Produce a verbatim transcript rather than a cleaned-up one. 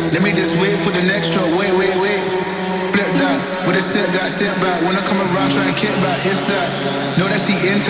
Let me just wait for the next drop. Wait, wait, wait. Flip that. With a step that, step back. When I come around, try and kick back. It's that. Know that she into